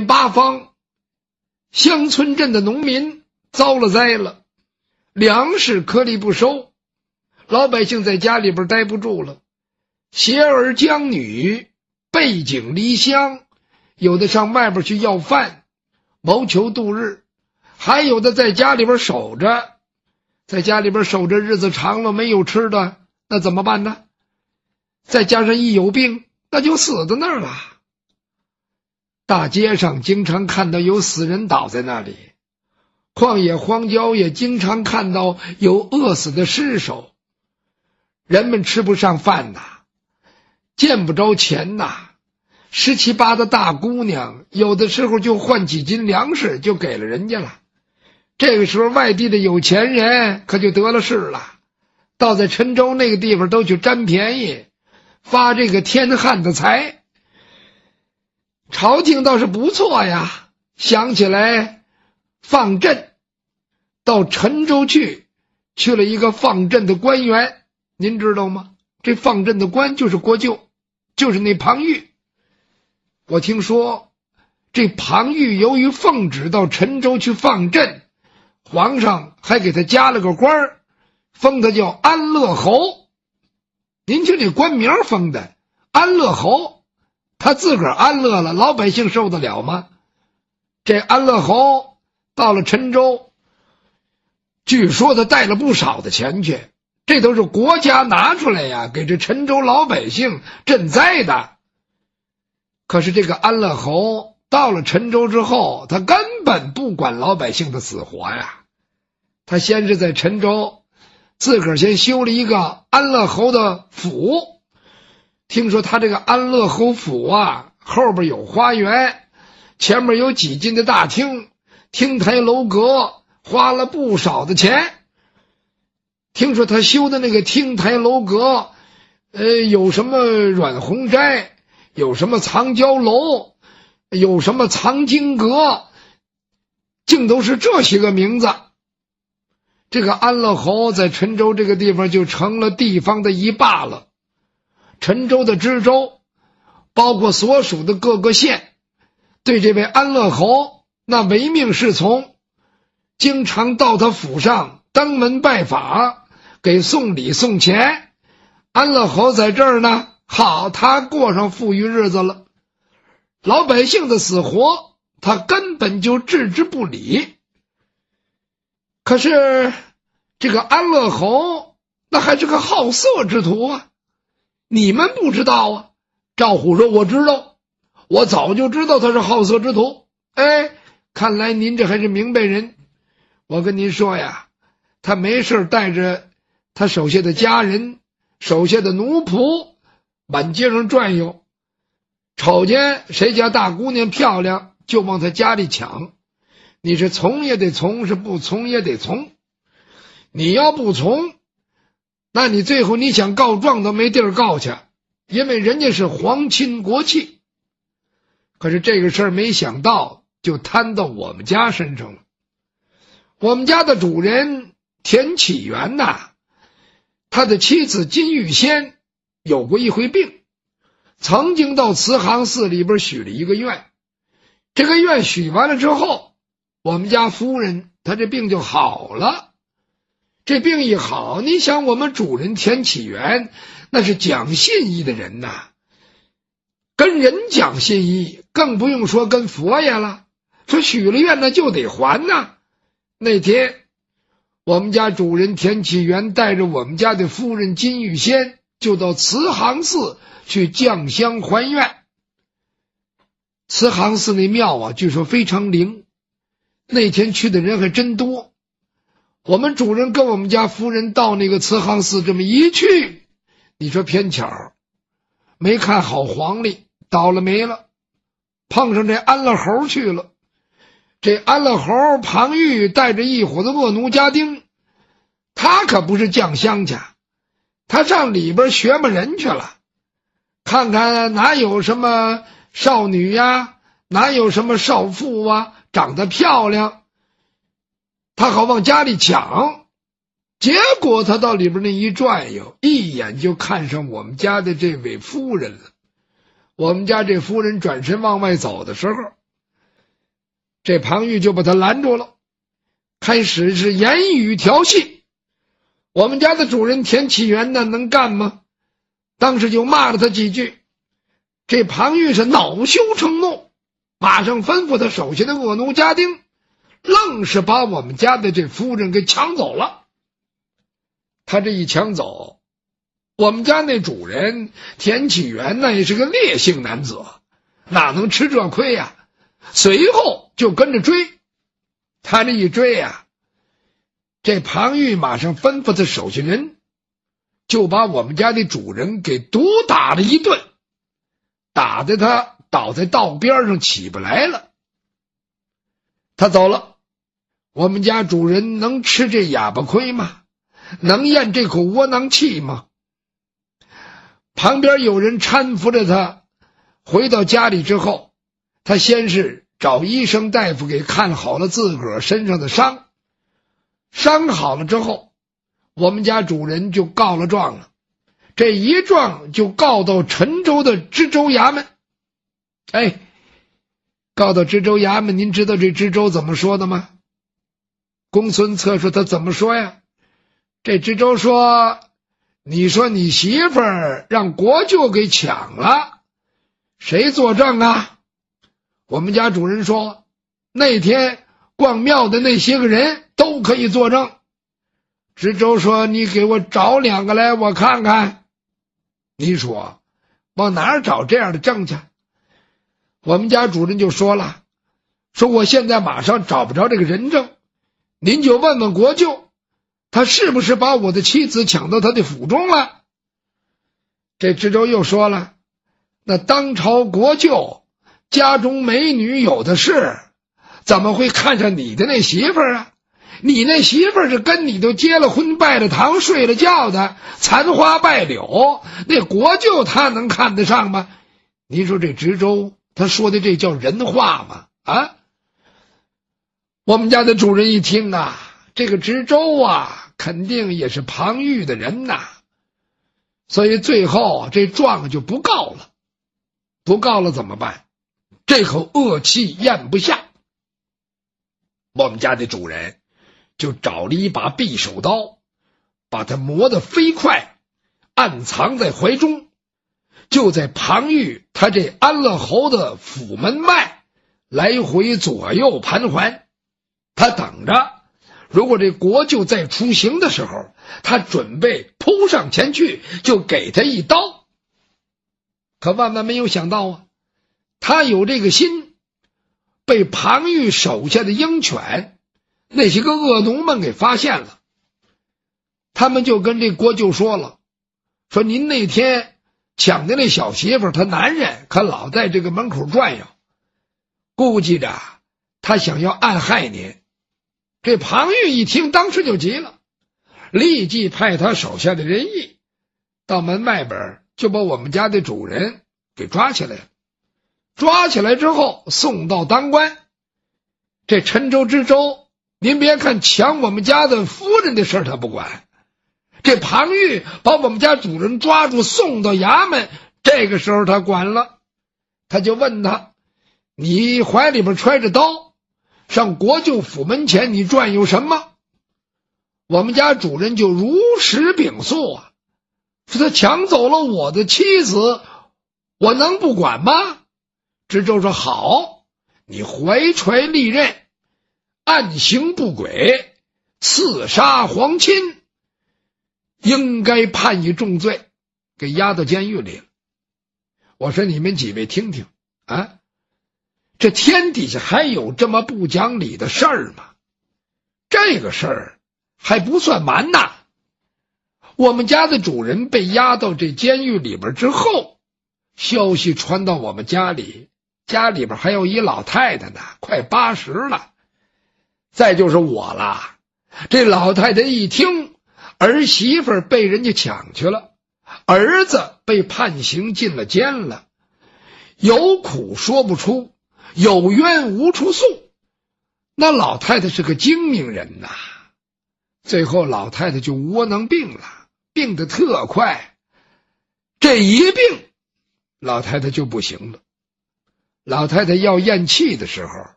八方，乡村镇的农民遭了灾了，粮食颗粒不收，老百姓在家里边待不住了，携儿将女，背井离乡，有的上外边去要饭，谋求度日，还有的在家里边守着，在家里边守着日子长了没有吃的，那怎么办呢？再加上一有病，那就死在那儿了。大街上经常看到有死人倒在那里，旷野荒郊也经常看到有饿死的尸首。人们吃不上饭呐，见不着钱呐，17、18的大姑娘有的时候就换几斤粮食就给了人家了。这个时候外地的有钱人可就得了势了，到在陈州那个地方都去占便宜，发这个天旱的财。朝廷倒是不错呀，想起来放赈，到陈州去了一个放赈的官员，您知道吗？这放赈的官就是国舅，就是那庞玉。我听说这庞玉由于奉旨到陈州去放赈，皇上还给他加了个官，封他叫安乐侯。您听这官名封的安乐侯，他自个儿安乐了，老百姓受得了吗？这安乐侯到了陈州，据说他带了不少的钱去，这都是国家拿出来呀，给这陈州老百姓赈灾的。可是这个安乐侯到了陈州之后，他根本不管老百姓的死活呀。他先是在陈州自个儿先修了一个安乐侯的府，听说他这个安乐侯府啊，后边有花园，前面有几进的大厅，厅台楼阁，花了不少的钱。听说他修的那个厅台楼阁，有什么阮洪斋，有什么藏娇楼，有什么藏经阁，竟都是这些个名字。这个安乐侯在陈州这个地方就成了地方的一霸了。陈州的知州，包括所属的各个县，对这位安乐侯那唯命是从，经常到他府上登门拜访，给送礼送钱。安乐侯在这儿呢，好，他过上富裕日子了。老百姓的死活他根本就置之不理。可是这个安乐侯那还是个好色之徒啊，你们不知道啊？赵虎说我知道，我早就知道他是好色之徒。看来您这还是明白人。我跟您说呀，他没事带着他手下的家人，手下的奴仆满街上转悠，瞅见谁家大姑娘漂亮就往他家里抢。你是从也得从，是不从也得从。你要不从，那你最后你想告状都没地儿告去，因为人家是皇亲国戚。可是这个事儿没想到就摊到我们家身上了。我们家的主人田启元呐，他的妻子金玉仙有过一回病，曾经到慈航寺里边许了一个愿。这个愿许完了之后，我们家夫人她这病就好了。这病一好，你想我们主人田启元那是讲信义的人呐，跟人讲信义，更不用说跟佛爷了。说许了愿那就得还呐。那天我们家主人田启元带着我们家的夫人金玉仙就到慈航寺去降香还愿。慈航寺那庙啊，据说非常灵，那天去的人还真多。我们主人跟我们家夫人到那个慈航寺这么一去，你说偏巧没看好黄历，倒了霉了，碰上这安乐侯去了。这安乐侯庞玉带着一伙的恶奴家丁，他可不是降香去，他上里边学摸人去了，看看哪有什么少女呀，哪有什么少妇啊，长得漂亮，他好往家里抢。结果他到里边那一转悠，一眼就看上我们家的这位夫人了。我们家这夫人转身往外走的时候， 这庞玉就把他拦住了，开始是言语调戏。我们家的主人田启元呢，能干吗？当时就骂了他几句。这庞玉是恼羞成怒，马上吩咐他手下的恶奴家丁，愣是把我们家的这夫人给抢走了。他这一抢走，我们家那主人田启元呢，也是个烈性男子，哪能吃这亏呀？随后就跟着追。他这一追呀，这庞玉马上吩咐他手下人，就把我们家的主人给毒打了一顿，打得他倒在道边上起不来了。他走了，我们家主人能吃这哑巴亏吗？能咽这口窝囊气吗？旁边有人搀扶着他回到家里之后，他先是找医生大夫给看好了自个儿身上的伤，伤好了之后，我们家主人就告了状了。这一状就告到陈州的知州衙门。告到知州衙门，您知道这知州怎么说的吗？公孙策说他怎么说呀？这知州说，你说你媳妇儿让国舅给抢了，谁作证啊？我们家主人说，那天逛庙的那些个人都可以作证。知州说，你给我找2个来我看看。你说往哪儿找这样的证去？我们家主人就说了，说我现在马上找不着这个人证，您就问问国舅，他是不是把我的妻子抢到他的府中了？这知州又说了，那当朝国舅家中美女有的是，怎么会看上你的那媳妇儿啊？你那媳妇儿是跟你都结了婚拜了堂睡了觉的，残花败柳，那国舅他能看得上吗？您说这知州他说的这叫人话吗？啊！我们家的主人一听啊，这个知州啊肯定也是庞玉的人呐，所以最后这状就不告了。不告了怎么办？这口恶气咽不下，我们家的主人就找了一把匕首刀，把它磨得飞快，暗藏在怀中，就在庞玉他这安乐侯的府门外来回左右盘桓。他等着，如果这国舅再出行的时候，他准备扑上前去就给他一刀。可万万没有想到啊，他有这个心，被庞玉手下的鹰犬那些个恶奴们给发现了。他们就跟这国舅说了，说您那天抢的那小媳妇他男人可老在这个门口转悠，估计着他想要暗害您。这庞玉一听，当时就急了，立即派他手下的人役到门外边，就把我们家的主人给抓起来了。抓起来之后送到当官。这陈州知州，您别看抢我们家的夫人的事他不管，这庞玉把我们家主人抓住送到衙门，这个时候他管了。他就问他，你怀里边揣着刀上国舅府门前，你转悠什么？我们家主人就如实禀诉啊，说他抢走了我的妻子，我能不管吗？知州说，好，你怀揣利刃，暗行不轨，刺杀皇亲，应该判以重罪，给押到监狱里了。我说你们几位听听啊，这天底下还有这么不讲理的事儿吗？这个事儿还不算完呐。我们家的主人被押到这监狱里边之后，消息传到我们家里，家里边还有一老太太呢，快80了。再就是我了，这老太太一听儿媳妇被人家抢去了，儿子被判刑进了监了，有苦说不出，有冤无处诉。那老太太是个精明人呐，最后老太太就窝囊病了，病得特快，这一病老太太就不行了。老太太要咽气的时候，